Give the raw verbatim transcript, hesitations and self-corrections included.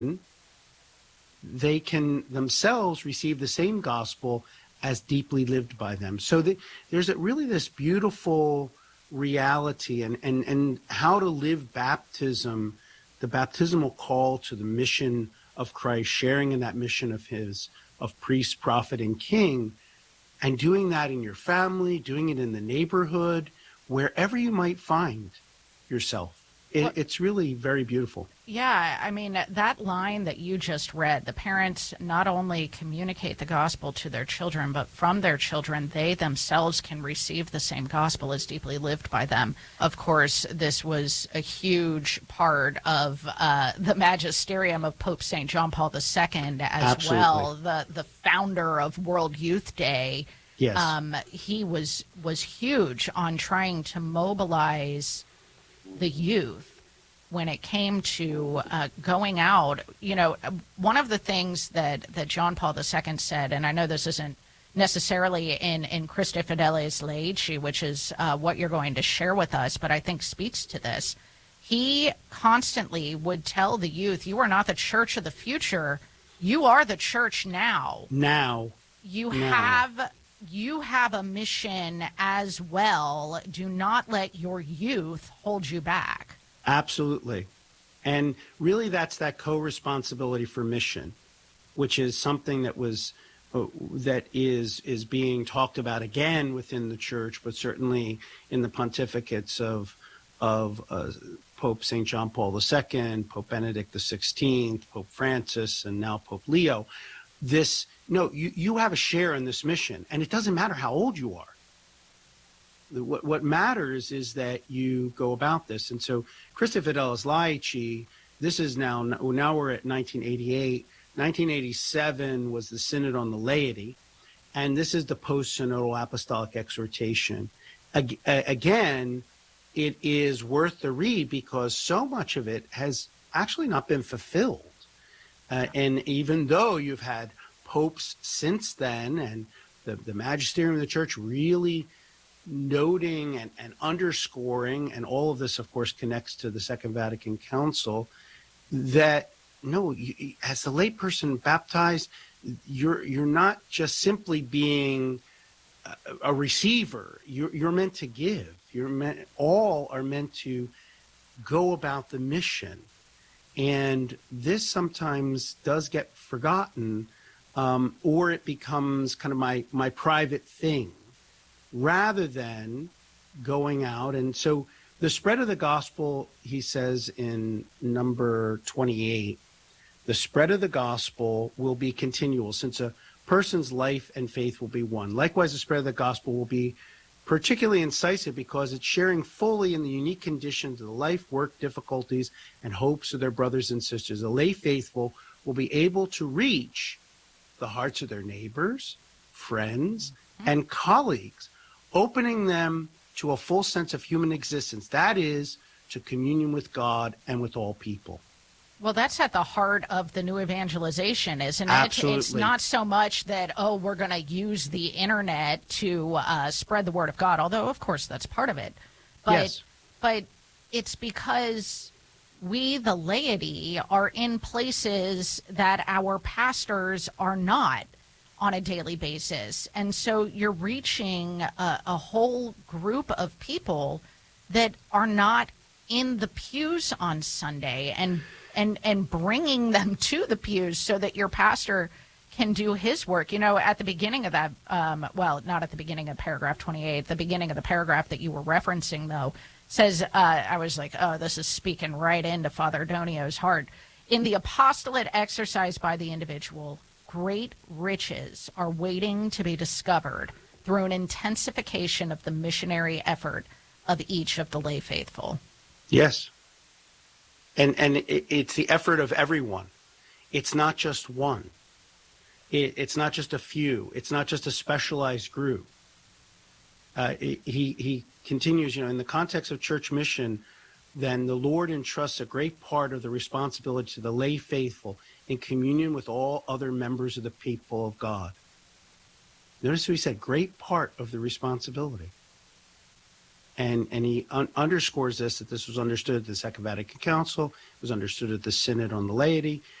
they can themselves receive the same gospel as deeply lived by them. So the, there's a, really this beautiful reality and, and, and how to live baptism, the baptismal call to the mission of Christ, sharing in that mission of his, of priest, prophet, and king, and doing that in your family, doing it in the neighborhood, wherever you might find yourself. It, it's really very beautiful. Yeah, I mean, that line that you just read, the parents not only communicate the gospel to their children, but from their children, they themselves can receive the same gospel as deeply lived by them. Of course, this was a huge part of uh, the magisterium of Pope Saint John Paul the Second as Absolutely. well, the, the founder of World Youth Day. Yes. Um, he was was huge on trying to mobilize the youth when it came to uh, going out. You know, one of the things that, that John Paul the Second said, and I know this isn't necessarily in, in Christe Fideles Laici, which is uh, what you're going to share with us, but I think speaks to this. He constantly would tell the youth, you are not the church of the future, you are the church now. Now. You now. have... You have a mission as well. Do not let your youth hold you back. Absolutely. And really that's that co-responsibility for mission, which is something that was uh, that is is being talked about again within the church, but certainly in the pontificates of of uh, Pope Saint John Paul the Second, Pope Benedict the Sixteenth, Pope Francis, and now Pope Leo. This, no, you, you have a share in this mission, and it doesn't matter how old you are. What, what matters is that you go about this. And so Christe Fideles Laici, this is now, now we're at nineteen eighty-eight. nineteen eighty-seven was the Synod on the Laity, and this is the post-synodal apostolic exhortation. Ag again, it is worth the read because so much of it has actually not been fulfilled. Uh, and even though you've had popes since then and the, the magisterium of the church really noting and, and underscoring, and all of this, of course, connects to the Second Vatican Council, that, no, you, as the layperson baptized, you're, you're not just simply being a, a receiver. You're, you're meant to give. You're meant, all are meant to go about the mission. And this sometimes does get forgotten, um, or it becomes kind of my, my private thing, rather than going out. And so the spread of the gospel, he says in number twenty-eight, the spread of the gospel will be continual, since a person's life and faith will be one. Likewise, the spread of the gospel will be particularly incisive because it's sharing fully in the unique conditions of the life, work, difficulties, and hopes of their brothers and sisters. The lay faithful will be able to reach the hearts of their neighbors, friends, and colleagues, opening them to a full sense of human existence. That is, to communion with God and with all people. Well, that's at the heart of the new evangelization, isn't it? Absolutely. It's not so much that, oh, we're going to use the internet to uh, spread the word of God, although, of course, that's part of it. But, yes. But it's because we, the laity, are in places that our pastors are not on a daily basis. And so you're reaching a, a whole group of people that are not in the pews on Sunday, and and and bringing them to the pews so that your pastor can do his work. You know, at the beginning of that, um, well, not at the beginning of paragraph twenty-eight, the beginning of the paragraph that you were referencing, though, says, uh, I was like, oh, this is speaking right into Father Donio's heart. In the apostolate exercised by the individual, great riches are waiting to be discovered through an intensification of the missionary effort of each of the lay faithful. Yes. And and it, it's the effort of everyone. It's not just one. It, it's not just a few. It's not just a specialized group. Uh, it, he he continues, you know, in the context of church mission, then the Lord entrusts a great part of the responsibility to the lay faithful in communion with all other members of the people of God. Notice what he said, great part of the responsibility. And, and he un underscores this, that this was understood at the Second Vatican Council, it was understood at the Synod on the Laity,